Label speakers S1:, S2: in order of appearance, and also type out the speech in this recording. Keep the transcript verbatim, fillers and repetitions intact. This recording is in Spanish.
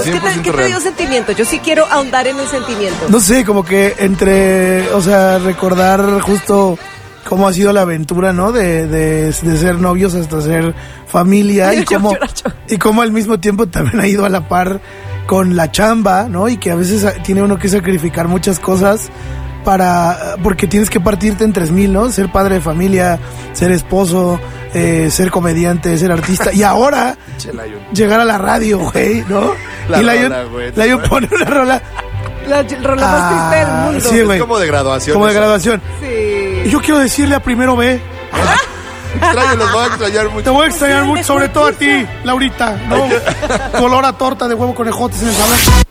S1: ¿qué te, ¿qué te dio sentimiento? Yo sí quiero ahondar en el sentimiento.
S2: No sé, como que entre, o sea, recordar justo cómo ha sido la aventura, ¿no? De, de, de ser novios hasta ser familia.
S1: Ay,
S2: y cómo,
S1: yo, yo, yo.
S2: y cómo al mismo tiempo también ha ido a la par con la chamba, ¿no? Y que a veces tiene uno que sacrificar muchas cosas para, porque tienes que partirte en tres mil, ¿no? Ser padre de familia, ser esposo, eh, ser comediante, ser artista. Y ahora, llegar a la radio, güey, ¿no?
S3: La
S2: y la
S3: rola, güey.
S2: La yo pone una rola.
S1: La rola más
S2: Ah,
S1: triste del mundo.
S2: sí, güey.
S3: Es como de graduación.
S2: Como de
S3: eso.
S2: graduación.
S1: Sí.
S2: Y yo quiero decirle a Primero B,
S3: Extraño, los voy a extrañar mucho.
S2: te voy a extrañar
S1: Sí,
S2: mucho,
S1: mejor
S2: sobre todo a
S1: curso.
S2: ti, Laurita, ¿no? Tu olor a torta de huevo con ejotes en el salón.